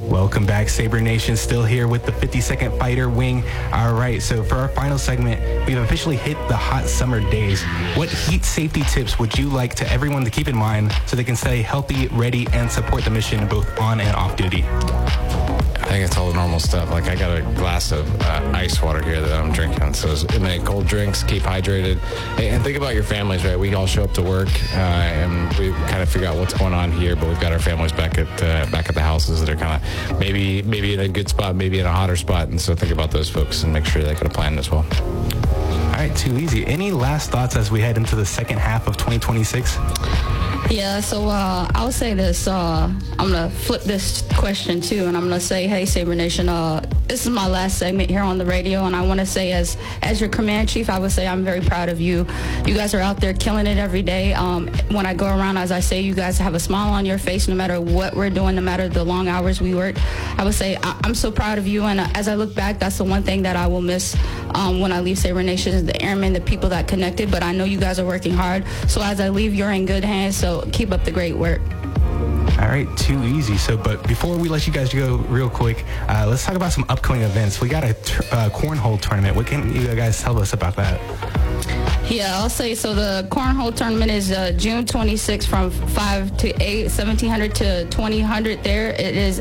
Welcome back, Sabre Nation. Still here with the 52nd Fighter Wing. All right, so for our final segment, we've officially hit the hot summer days. What heat safety tips would you like to everyone to keep in mind so they can stay healthy, ready, and support the mission both on and off duty? I think it's all the normal stuff. Like, I got a glass of ice water here that I'm drinking. So make cold drinks, keep hydrated. And think about your families, right? We all show up to work and we kind of figure out what's going on here, but we've got our families back at the houses that are kind of maybe in a good spot, maybe in a hotter spot. And so think about those folks and make sure they got a plan as well. All right, too easy. Any last thoughts as we head into the second half of 2026? Yeah, so I'll say this. I'm going to flip this question, too, and I'm going to say, hey, Sabre Nation, this is my last segment here on the radio, and I want to say as your command chief, I would say I'm very proud of you. You guys are out there killing it every day. When I go around, as I say, you guys have a smile on your face no matter what we're doing, no matter the long hours we work. I would say I'm so proud of you, and as I look back, that's the one thing that I will miss when I leave Sabre Nation is the airmen, the people that connected, but I know you guys are working hard. So as I leave, you're in good hands, so keep up the great work. All right, too easy. So, but before we let you guys go real quick, let's talk about some upcoming events. We got a cornhole tournament. What can you guys tell us about that? Yeah, I'll say, so the cornhole tournament is June 26th from 5 to 8, 1700 to 2000 there. It is,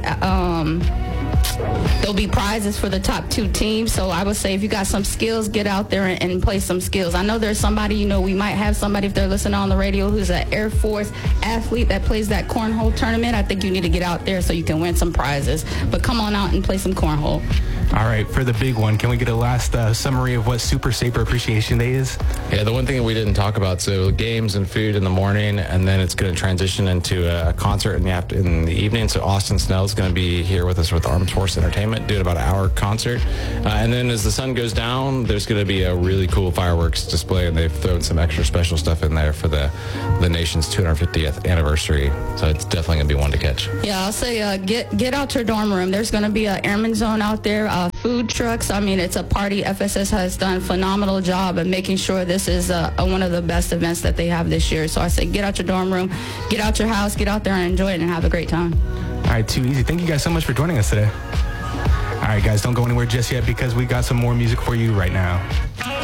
there'll be prizes for the top 2 teams. So I would say if you got some skills, get out there and play some skills. I know there's somebody, we might have somebody if they're listening on the radio who's an Air Force athlete that plays that cornhole tournament. I think you need to get out there so you can win some prizes. But come on out and play some cornhole. All right, for the big one, can we get a last summary of what Super Sabre Appreciation Day is? Yeah, the one thing that we didn't talk about, so games and food in the morning, and then it's going to transition into a concert in the evening. So Austin Snell's going to be here with us with Armed Force Entertainment, doing about an hour concert. And then as the sun goes down, there's going to be a really cool fireworks display, and they've thrown some extra special stuff in there for the nation's 250th anniversary. So it's definitely going to be one to catch. Yeah, I'll say get out your dorm room. There's going to be an airman zone out there. Food trucks. I mean, it's a party. FSS has done a phenomenal job of making sure this is one of the best events that they have this year. So I say get out your dorm room, get out your house, get out there and enjoy it and have a great time. All right, too easy. Thank you guys so much for joining us today. All right, guys, don't go anywhere just yet because we got some more music for you right now.